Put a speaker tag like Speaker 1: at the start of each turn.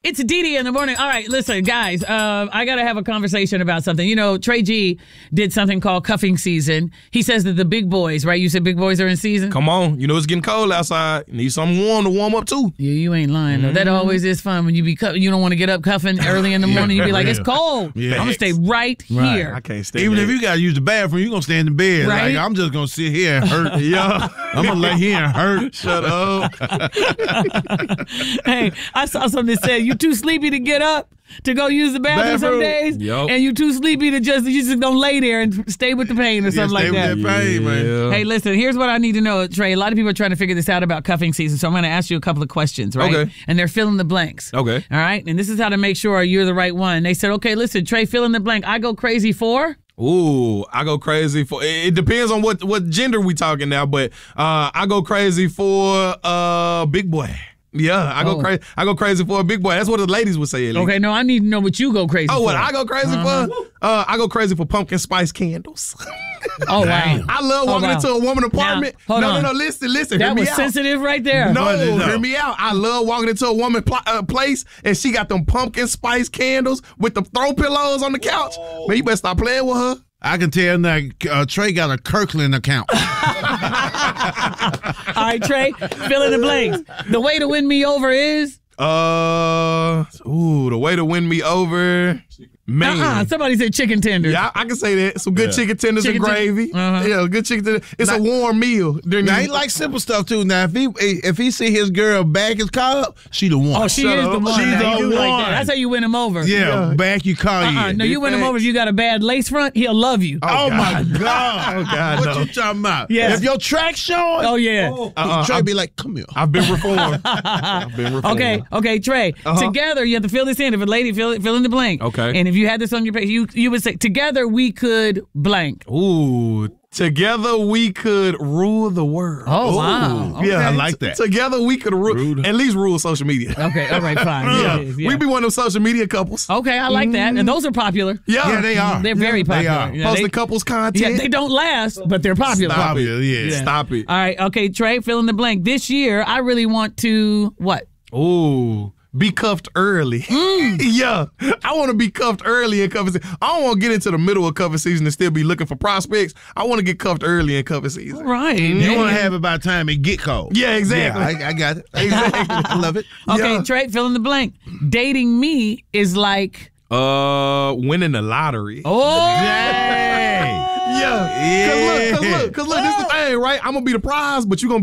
Speaker 1: It's Dee in the morning. All right, listen, guys, I got to have a conversation about something. You know, Trey G did something called cuffing season. He says that the big boys, right? You said big boys are in season?
Speaker 2: Come on. You know it's getting cold outside. You need something warm to warm up, too.
Speaker 1: Yeah, you ain't lying, though. That always is fun when you be you don't want to get up cuffing early in the morning. You be like, it's cold. Yeah. I'm going to stay right here.
Speaker 2: I can't stay
Speaker 3: Even if you got to use the bathroom, you're going to stay in the bed.
Speaker 1: Right?
Speaker 3: Like, I'm just going to sit here and hurt. Yeah. I'm going to lay here and hurt.
Speaker 2: Shut up.
Speaker 1: Hey, I saw something that said you too sleepy to get up to go use the bathroom some days, and you too sleepy to you just don't lay there and stay with the pain or something like that.
Speaker 3: Stay with that pain, man.
Speaker 1: Hey, listen, here's what I need to know, Trey. A lot of people are trying to figure this out about cuffing season, so I'm going to ask you a couple of questions, right?
Speaker 2: Okay.
Speaker 1: And they're fill in the blanks.
Speaker 2: Okay.
Speaker 1: All right? And this is how to make sure you're the right one. They said, okay, listen, Trey, fill in the blank. I go crazy for?
Speaker 2: Ooh, I go crazy for, it depends on what gender we talking now, but I go crazy for big boy. Yeah, I go crazy for a big boy. That's what the ladies would say.
Speaker 1: Okay, no, I need to know what you go crazy for.
Speaker 2: Oh, what I go crazy for? I go crazy for pumpkin spice candles.
Speaker 1: Oh, wow.
Speaker 2: I love walking into a woman's apartment.
Speaker 1: No,
Speaker 2: listen.
Speaker 1: That was sensitive right there.
Speaker 2: No, hear me out. I love walking into a woman's place and she got them pumpkin spice candles with the throw pillows on the couch. Man, you better stop playing with her.
Speaker 3: I can tell now Trey got a Kirkland account.
Speaker 1: All right, Trey, fill in the blanks. The way to win me over is?
Speaker 2: The way to win me over, man.
Speaker 1: Somebody said chicken tenders.
Speaker 2: Yeah, I can say that. Some good chicken tenders and gravy. Yeah, good chicken tenders. It's a warm meal.
Speaker 3: Now, he like simple stuff, too. Now, if he see his girl back his car up, she the one.
Speaker 1: Oh, she is the one.
Speaker 3: She's the one.
Speaker 1: Like that. That's how you win him over.
Speaker 3: Yeah, back your car in.
Speaker 1: No, you win him over if you got a bad lace front, he'll love you.
Speaker 3: Oh my God.
Speaker 2: Oh, God,
Speaker 3: what you talking about?
Speaker 1: Yeah.
Speaker 3: If your track's showing.
Speaker 1: Oh, yeah.
Speaker 3: Trey be like, come here.
Speaker 2: I've been reformed.
Speaker 1: Okay, Trey. Together, you have to fill this in. If a lady, fill in the blank.
Speaker 2: Okay.
Speaker 1: And if you had this on your page, you would say, together we could blank.
Speaker 2: Ooh, together we could rule the world.
Speaker 1: Oh, wow. Okay.
Speaker 2: Yeah,
Speaker 3: I like that.
Speaker 2: Together we could at least rule social media.
Speaker 1: Okay, all right, fine.
Speaker 2: We be one of them social media couples.
Speaker 1: Okay, I like that. And those are popular.
Speaker 2: Yeah,
Speaker 3: they are.
Speaker 1: They're very popular.
Speaker 3: They are.
Speaker 2: Posting couples content.
Speaker 1: Yeah, they don't last, but they're popular.
Speaker 2: Stop it.
Speaker 3: Yeah.
Speaker 2: Stop it.
Speaker 1: All right, okay, Trey, fill in the blank. This year, I really want to, what?
Speaker 2: Ooh. Be cuffed early. Yeah. I want to be cuffed early in cuffing season. I don't want to get into the middle of cuffing season and still be looking for prospects. I want to get cuffed early in cuffing season.
Speaker 1: Right.
Speaker 3: You want to have it by the time it get cold.
Speaker 2: Yeah, exactly.
Speaker 3: Yeah, I got it. Exactly. I love it.
Speaker 1: Okay, Trey, fill in the blank. Dating me is like...
Speaker 2: winning the lottery.
Speaker 1: Oh!
Speaker 3: Dang.
Speaker 2: Yeah. Cause look, this is the thing, right? I'm going to be the prize, but you're going to